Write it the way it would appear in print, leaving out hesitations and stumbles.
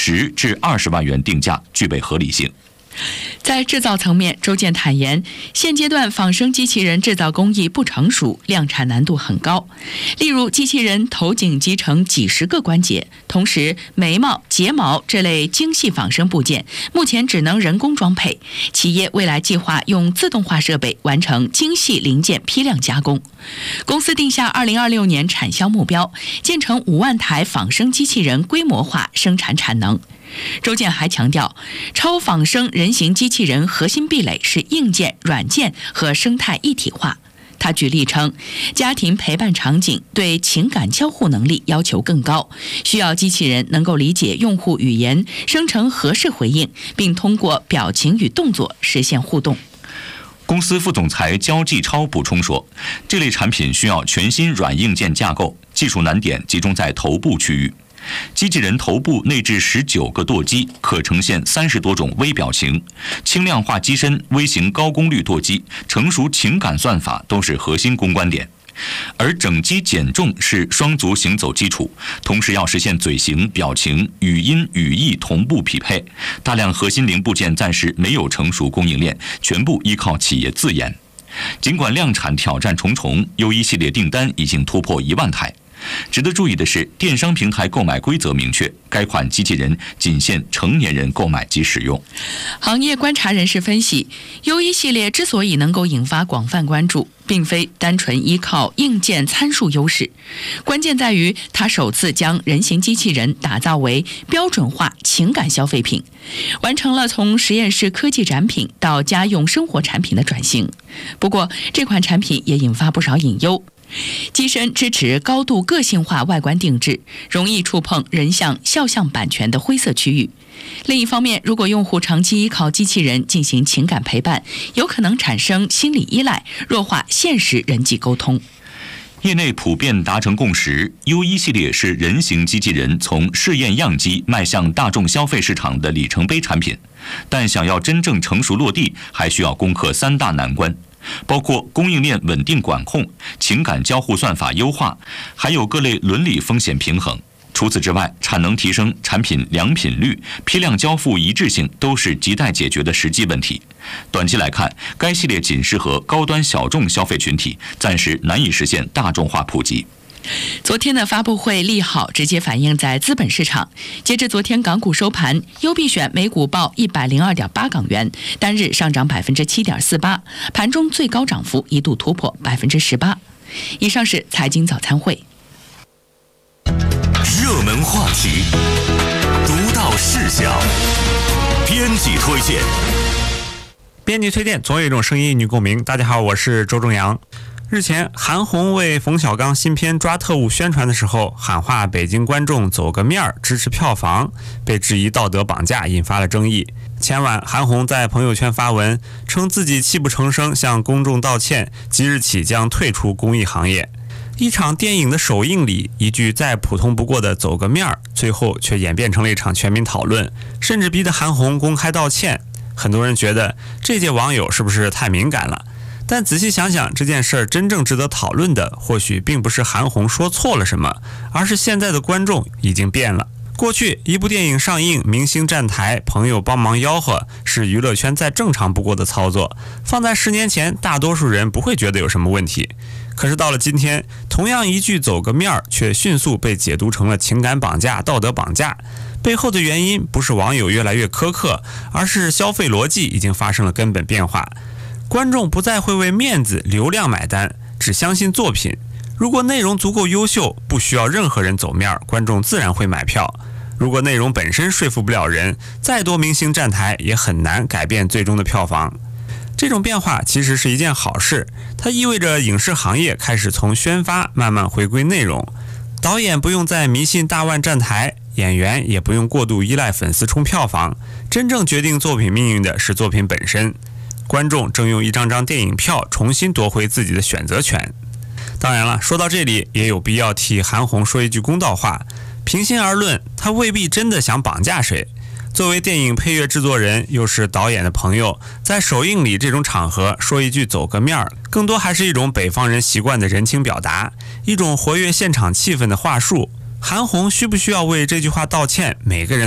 10至20万元定价具备合理性。 在制造层面，周健坦言，现阶段仿生机器人制造工艺不成熟，量产难度很高。例如，机器人头颈集成几十个关节，同时眉毛、睫毛这类精细仿生部件，目前只能人工装配。企业未来计划用自动化设备完成精细零件批量加工。公司定下2026年产销目标，建成5万台仿生机器人规模化生产产能。周健还强调，超仿生人形机器人核心壁垒是硬件、软件和生态一体化。他举例称，家庭陪伴场景对情感交互能力要求更高，需要机器人能够理解用户语言，生成合适回应，并通过表情与动作实现互动。 公司副总裁焦继超补充说，这类产品需要全新软硬件架构，技术难点集中在头部区域。机器人头部内置19个舵机，可呈现30多种微表情，轻量化机身、微型高功率舵机、成熟情感算法都是核心攻关点。而整机减重是双足行走基础，同时要实现嘴型、表情、语音、语义同步匹配。大量核心零部件暂时没有成熟供应链，全部依靠企业自研。尽管量产挑战重重，U1系列订单已经突破1万台。值得注意的是，电商平台购买规则明确，该款机器人仅限成年人购买及使用。 行业观察人士分析，U1系列之所以能够引发广泛关注，并非单纯依靠硬件参数优势，关键在于它首次将人形机器人打造为标准化情感消费品，完成了从实验室科技展品到家用生活产品的转型。不过，这款产品也引发不少隐忧。机身支持高度个性化外观定制，容易触碰人像肖像版权的灰色区域。另一方面，如果用户长期依靠机器人进行情感陪伴，有可能产生心理依赖，弱化现实人际沟通。 业内普遍达成共识， U1系列是人形机器人从试验样机迈向大众消费市场的里程碑产品，但想要真正成熟落地，还需要攻克3大难关，包括供应链稳定管控、情感交互算法优化，还有各类伦理风险平衡。除此之外，产能提升、产品良品率、批量交付一致性都是亟待解决的实际问题。短期来看，该系列仅适合高端小众消费群体，暂时难以实现大众化普及。 昨天的发布会利好直接反映在资本市场。截至昨天港股收盘，优必选每股报102.8港元，单日上涨7.48%，盘中最高涨幅一度突破18%。以上是财经早餐会。 热门话题，独到视角，编辑推荐。 编辑推荐，总有一种声音与你共鸣。大家好，我是周正阳。日前，韩红为冯小刚新片《抓特务》宣传的时候，喊话北京观众走个面儿，支持票房，被质疑道德绑架，引发了争议。前晚，韩红在朋友圈发文，称自己泣不成声，向公众道歉，即日起将退出公益行业。一场电影的首映礼，一句再普通不过的走个面儿，最后却演变成了一场全民讨论，甚至逼得韩红公开道歉。很多人觉得这届网友是不是太敏感了？但仔细想想，这件事儿真正值得讨论的，或许并不是韩红说错了什么，而是现在的观众已经变了。过去一部电影上映，明星站台，朋友帮忙吆喝，是娱乐圈再正常不过的操作。放在10年前，大多数人不会觉得有什么问题。可是到了今天，同样一句走个面儿，却迅速被解读成了情感绑架、道德绑架。背后的原因不是网友越来越苛刻，而是消费逻辑已经发生了根本变化。观众不再会为面子、流量买单，只相信作品。如果内容足够优秀，不需要任何人走面，观众自然会买票。如果内容本身说服不了人，再多明星站台也很难改变最终的票房。这种变化其实是一件好事，它意味着影视行业开始从宣发慢慢回归内容。导演不用再迷信大腕站台，演员也不用过度依赖粉丝冲票房，真正决定作品命运的是作品本身。观众正用一张张电影票重新夺回自己的选择权。当然了，说到这里也有必要替韩红说一句公道话，平心而论，他未必真的想绑架谁。作为电影配乐制作人，又是导演的朋友，在首映礼这种场合说一句走个面儿，更多还是一种北方人习惯的人情表达，一种活跃现场气氛的话术。韩红需不需要为这句话道歉，每个人